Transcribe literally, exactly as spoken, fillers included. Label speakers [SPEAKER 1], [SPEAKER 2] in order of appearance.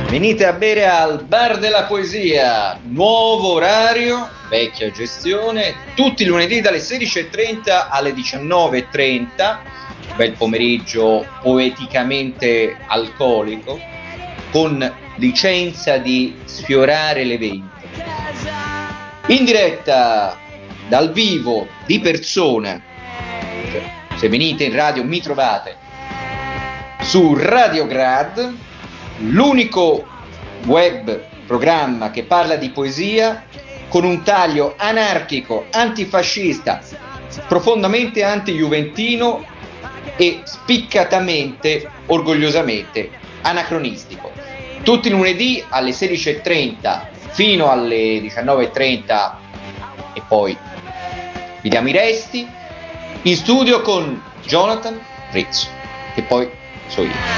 [SPEAKER 1] Venite a bere al Bar della Poesia, nuovo orario, vecchia gestione, tutti i lunedì dalle sedici e trenta alle diciannove e trenta, bel pomeriggio poeticamente alcolico, con licenza di sfiorare le venti. In diretta, dal vivo, di persona, se venite in radio mi trovate, su Radio Grad, l'unico web programma che parla di poesia con un taglio anarchico, antifascista, profondamente anti-juventino e spiccatamente, orgogliosamente anacronistico. Tutti i lunedì alle sedici e trenta fino alle diciannove e trenta e poi vi diamo i resti, in studio con Jonathan Rizzo, che poi so io.